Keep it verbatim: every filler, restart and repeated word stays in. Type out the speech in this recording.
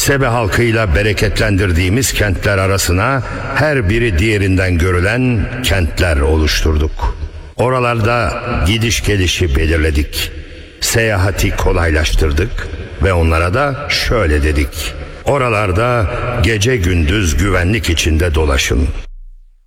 Sebe halkıyla bereketlendirdiğimiz kentler arasına her biri diğerinden görülen kentler oluşturduk. Oralarda gidiş gelişi belirledik. Seyahati kolaylaştırdık ve onlara da şöyle dedik: oralarda gece gündüz güvenlik içinde dolaşın.